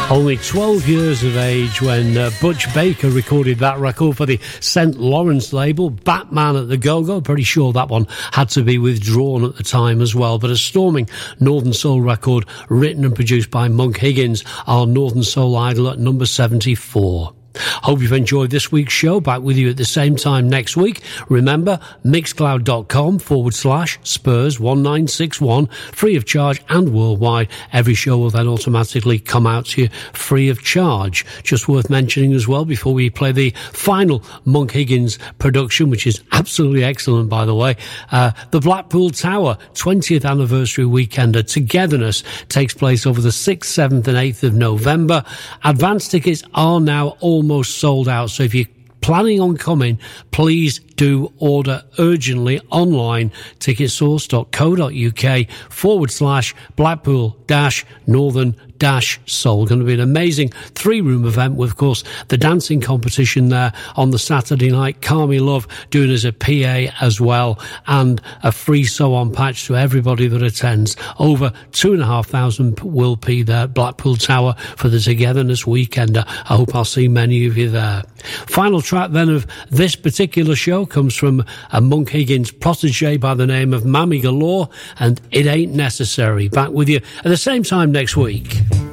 Only 12 years of age when Butch Baker recorded that record for the St. Lawrence label, Batman at the Go-Go. Pretty sure that one had to be withdrawn at the time as well. But a storming Northern Soul record written and produced by Monk Higgins, our Northern Soul idol at number 74. Hope you've enjoyed this week's show. Back with you at the same time next week. Remember, mixcloud.com/Spurs1961, free of charge and worldwide. Every show will then automatically come out to you free of charge. Just worth mentioning as well, before we play the final Monk Higgins production, which is absolutely excellent, by the way, the Blackpool Tower 20th anniversary weekender Togetherness takes place over the 6th, 7th and 8th of November. Advance tickets are now almost sold out, so if you're planning on coming, please do order urgently online. Ticketsource.co.uk/Blackpool-Northern-Soul. Going to be an amazing 3-room event with, of course, the dancing competition there on the Saturday night. Carmi Love doing as a PA as well, and a free sew-on patch to everybody that attends. Over 2,500 will be there at Blackpool Tower for the Togetherness Weekender. I hope I'll see many of you there. Final track then of this particular show comes from a Monk Higgins protege by the name of Mammy Galore, and It Ain't Necessary. Back with you at the same time next week.